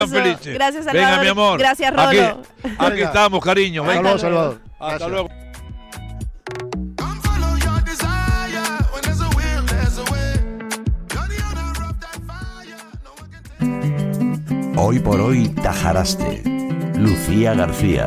felices. Gracias, Salvador. Venga, mi amor. Gracias, Rolo. Aquí estamos, cariño. Hasta Venga. luego, Salvador. Hasta Gracias. luego. Hoy por hoy, Tajaraste. Lucía García.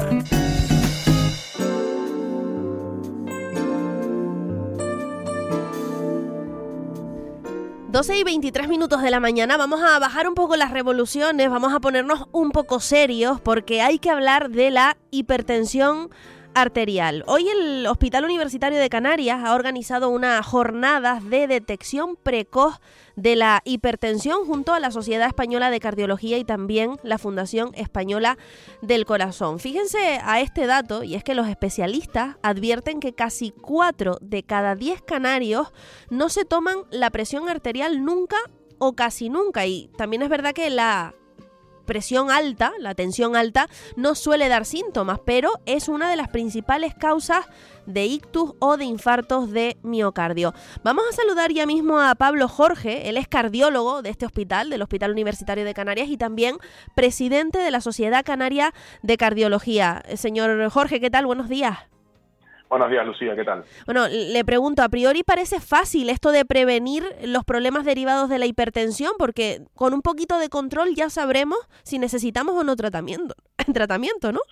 Doce y 23 minutos de la mañana. Vamos a bajar un poco las revoluciones, vamos a ponernos un poco serios porque hay que hablar de la hipertensión arterial. Hoy el Hospital Universitario de Canarias ha organizado unas jornadas de detección precoz de la hipertensión junto a la Sociedad Española de Cardiología y también la Fundación Española del Corazón. Fíjense a este dato, y es que los especialistas advierten que casi 4 de cada 10 canarios no se toman la presión arterial nunca o casi nunca, y también es verdad que la presión alta, la tensión alta, no suele dar síntomas, pero es una de las principales causas de ictus o de infartos de miocardio. Vamos a saludar ya mismo a Pablo Jorge, él es cardiólogo de este hospital, del Hospital Universitario de Canarias y también presidente de la Sociedad Canaria de Cardiología. Señor Jorge, ¿qué tal? Buenos días. Buenos días, Lucía, ¿qué tal? Bueno, le pregunto, a priori parece fácil esto de prevenir los problemas derivados de la hipertensión, porque con un poquito de control ya sabremos si necesitamos o no tratamiento, ¿no?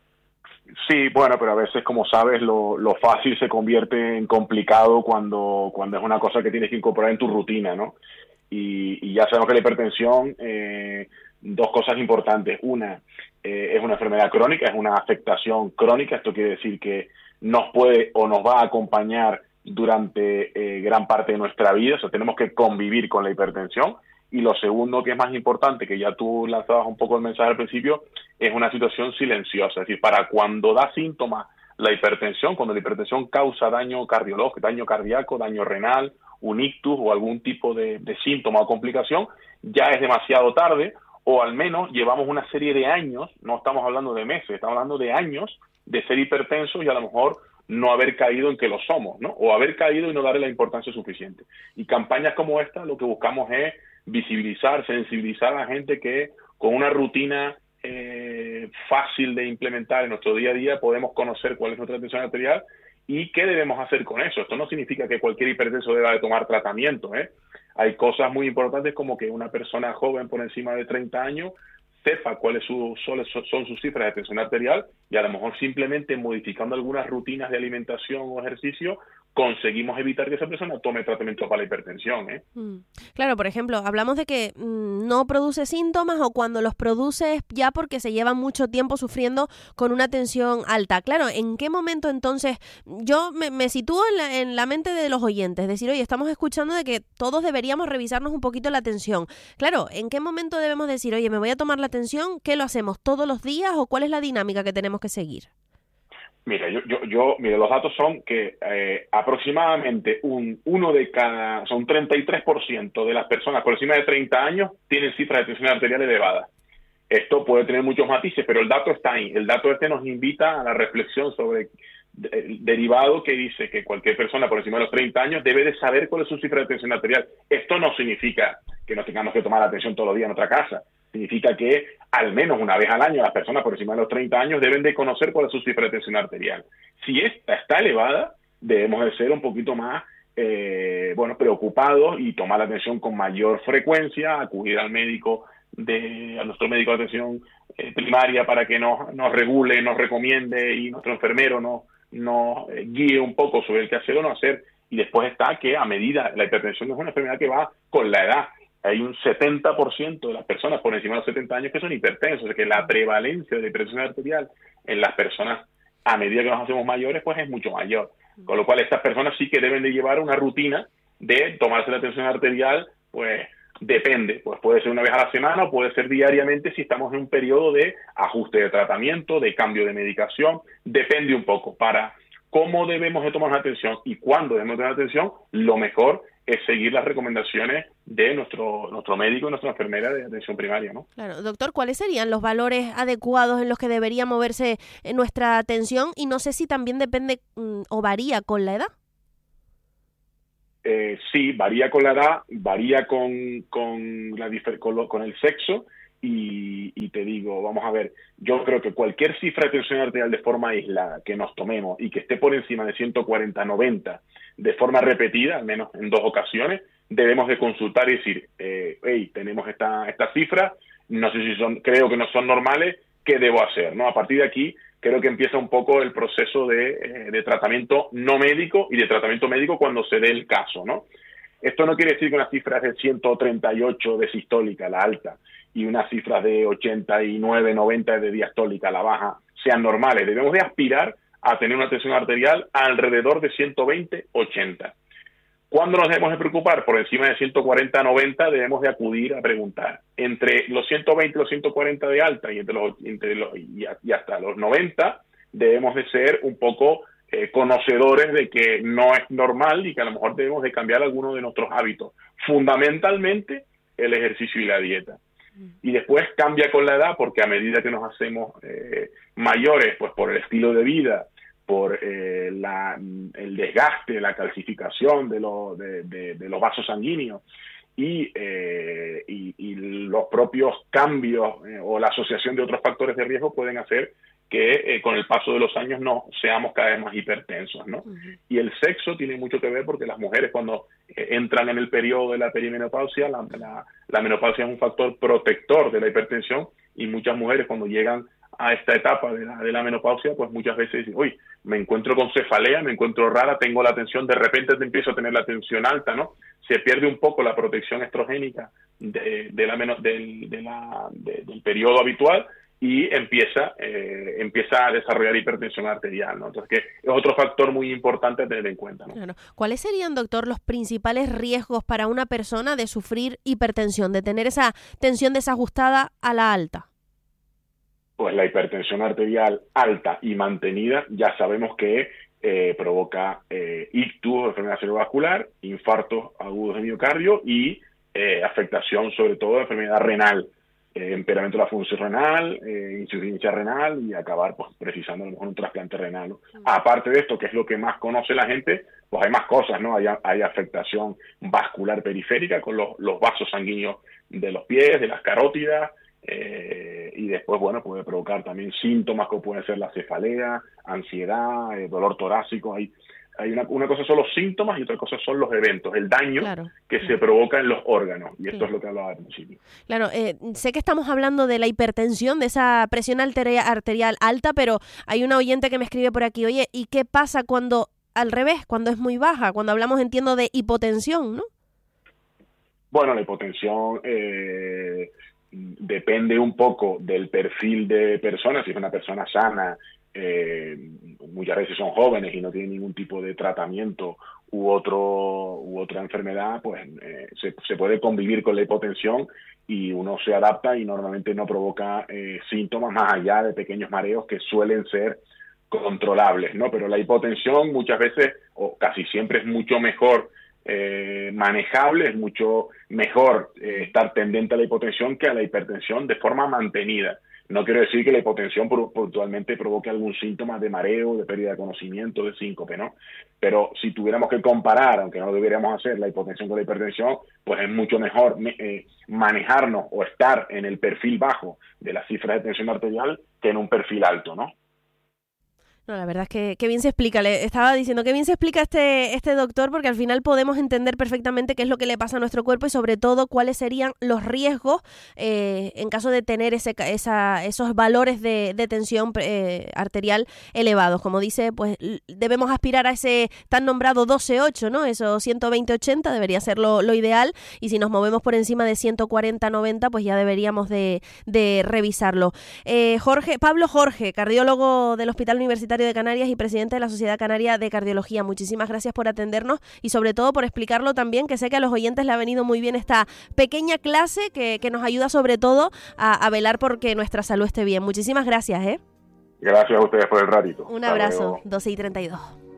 Sí, bueno, pero a veces, como sabes, lo fácil se convierte en complicado cuando es una cosa que tienes que incorporar en tu rutina, ¿no? Y ya sabemos que la hipertensión, dos cosas importantes. Una, es una enfermedad crónica, es una afectación crónica. Esto quiere decir que nos puede o nos va a acompañar durante gran parte de nuestra vida. O sea, tenemos que convivir con la hipertensión. Y lo segundo, que es más importante, que ya tú lanzabas un poco el mensaje al principio, es una situación silenciosa. Es decir, para cuando da síntomas la hipertensión, cuando la hipertensión causa daño cardiológico, daño cardíaco, daño renal, un ictus o algún tipo de síntoma o complicación, ya es demasiado tarde, o al menos llevamos una serie de años, no estamos hablando de meses, estamos hablando de años de ser hipertensos y a lo mejor no haber caído en que lo somos, ¿no? O haber caído y no darle la importancia suficiente. Y campañas como esta lo que buscamos es visibilizar, sensibilizar a la gente que con una rutina fácil de implementar en nuestro día a día podemos conocer cuál es nuestra tensión arterial y qué debemos hacer con eso. Esto no significa que cualquier hipertenso deba de tomar tratamiento, ¿eh? Hay cosas muy importantes como que una persona joven por encima de 30 años sepa cuáles son sus cifras de tensión arterial y a lo mejor simplemente modificando algunas rutinas de alimentación o ejercicio conseguimos evitar que esa persona tome tratamiento para la hipertensión, ¿eh? Claro, por ejemplo, hablamos de que no produce síntomas o cuando los produce es ya porque se lleva mucho tiempo sufriendo con una tensión alta. Claro, ¿en qué momento entonces? Yo me sitúo en la mente de los oyentes, decir, oye, estamos escuchando de que todos deberíamos revisarnos un poquito la tensión. Claro, ¿en qué momento debemos decir, oye, me voy a tomar la tensión? ¿Qué lo hacemos todos los días o cuál es la dinámica que tenemos que seguir? Mira, mira, los datos son que aproximadamente uno de cada, son 33% de las personas por encima de 30 años tienen cifras de tensión arterial elevadas. Esto puede tener muchos matices, pero el dato está ahí. El dato nos invita a la reflexión sobre el derivado que dice que cualquier persona por encima de los 30 años debe de saber cuál es su cifra de tensión arterial. Esto no significa que nos tengamos que tomar la tensión todos los días en otra casa. Significa que al menos una vez al año las personas por encima de los 30 años deben de conocer cuál es su cifra de tensión arterial. Si esta está elevada, debemos de ser un poquito más preocupados y tomar la atención con mayor frecuencia, acudir al médico, a nuestro médico de atención primaria para que nos regule, nos recomiende y nuestro enfermero nos guíe un poco sobre el qué hacer o no hacer. Y después está que a medida, la hipertensión es una enfermedad que va con la edad. Hay un 70% de las personas por encima de los 70 años que son hipertensos, o sea que la prevalencia de hipertensión arterial en las personas a medida que nos hacemos mayores pues es mucho mayor. Con lo cual estas personas sí que deben de llevar una rutina de tomarse la tensión arterial, pues depende, pues puede ser una vez a la semana o puede ser diariamente si estamos en un periodo de ajuste de tratamiento, de cambio de medicación, depende un poco. Para cómo debemos de tomar la atención y cuándo debemos de tomar la atención, lo mejor es seguir las recomendaciones de nuestro médico y nuestra enfermera de atención primaria, ¿no? Claro, doctor, ¿cuáles serían los valores adecuados en los que debería moverse nuestra atención? Y no sé si también depende o varía con la edad. Sí, varía con la edad, varía con el sexo y te digo, vamos a ver, yo creo que cualquier cifra de tensión arterial de forma aislada que nos tomemos y que esté por encima de 140/90 de forma repetida, al menos en 2 ocasiones, debemos de consultar y decir, hey, tenemos esta cifra, no sé si creo que no son normales, ¿qué debo hacer? ¿No? A partir de aquí, creo que empieza un poco el proceso de tratamiento no médico y de tratamiento médico cuando se dé el caso, ¿no? Esto no quiere decir que unas cifras de 138 de sistólica, la alta, y unas cifras de 89, 90 de diastólica, la baja, sean normales. Debemos de aspirar a tener una tensión arterial alrededor de 120, 80. ¿Cuándo nos debemos de preocupar? Por encima de 140/90 debemos de acudir a preguntar. Entre los 120 y los 140 de alta y y hasta los 90 debemos de ser un poco conocedores de que no es normal y que a lo mejor debemos de cambiar algunos de nuestros hábitos. Fundamentalmente el ejercicio y la dieta. Y después cambia con la edad porque a medida que nos hacemos mayores, pues por el estilo de vida, por el desgaste, la calcificación de los vasos sanguíneos y los propios cambios o la asociación de otros factores de riesgo pueden hacer que con el paso de los años no seamos cada vez más hipertensos, ¿no? Y el sexo tiene mucho que ver porque las mujeres cuando entran en el periodo de la perimenopausia, la menopausia es un factor protector de la hipertensión y muchas mujeres cuando llegan a esta etapa de la menopausia, pues muchas veces dicen, uy, me encuentro con cefalea, me encuentro rara, tengo la tensión, de repente te empiezo a tener la tensión alta, ¿no? Se pierde un poco la protección estrogénica del periodo habitual y empieza a desarrollar hipertensión arterial, ¿no? Entonces, que es otro factor muy importante a tener en cuenta, ¿no? Claro. ¿Cuáles serían, doctor, los principales riesgos para una persona de sufrir hipertensión, de tener esa tensión desajustada a la alta? Pues la hipertensión arterial alta y mantenida ya sabemos que provoca ictus, enfermedad cerebrovascular, infartos agudos de miocardio y afectación sobre todo de enfermedad renal, empeoramiento de la función renal, insuficiencia renal y acabar pues precisando a lo mejor un trasplante renal, ¿no? Aparte de esto, que es lo que más conoce la gente, pues hay más cosas, ¿no? Hay afectación vascular periférica con los vasos sanguíneos de los pies, de las carótidas, y después, bueno, puede provocar también síntomas como pueden ser la cefalea, ansiedad, dolor torácico. Hay una cosa son los síntomas y otra cosa son los eventos, el daño que se provoca en los órganos. Y esto es lo que hablaba al principio. Claro, sé que estamos hablando de la hipertensión, de esa presión arterial alta, pero hay una oyente que me escribe por aquí, oye, ¿y qué pasa cuando al revés, cuando es muy baja? Cuando hablamos, entiendo, de hipotensión, ¿no? Bueno, la hipotensión depende un poco del perfil de persona. Si es una persona sana, muchas veces son jóvenes y no tienen ningún tipo de tratamiento u otra enfermedad, pues se puede convivir con la hipotensión y uno se adapta y normalmente no provoca síntomas más allá de pequeños mareos que suelen ser controlables, ¿no? Pero la hipotensión muchas veces o casi siempre es mucho mejor manejable, es mucho mejor estar tendente a la hipotensión que a la hipertensión de forma mantenida. No quiero decir que la hipotensión puntualmente provoque algún síntoma de mareo, de pérdida de conocimiento, de síncope, ¿no? Pero si tuviéramos que comparar, aunque no lo deberíamos hacer, la hipotensión con la hipertensión, pues es mucho mejor manejarnos o estar en el perfil bajo de las cifras de tensión arterial que en un perfil alto, ¿no? No, la verdad es que bien se explica. Le estaba diciendo que bien se explica este doctor, porque al final podemos entender perfectamente qué es lo que le pasa a nuestro cuerpo y sobre todo cuáles serían los riesgos en caso de tener esos valores de tensión arterial elevados. Como dice, pues debemos aspirar a ese tan nombrado 12-8, ¿no? Eso 120-80 debería ser lo ideal, y si nos movemos por encima de 140-90, pues ya deberíamos de revisarlo. Pablo Jorge, cardiólogo del Hospital Universitario de Canarias y presidente de la Sociedad Canaria de Cardiología. Muchísimas gracias por atendernos y sobre todo por explicarlo también, que sé que a los oyentes le ha venido muy bien esta pequeña clase que nos ayuda sobre todo a velar porque nuestra salud esté bien. Muchísimas gracias, ¿eh? Gracias a ustedes por el ratito. Un abrazo, 12:32.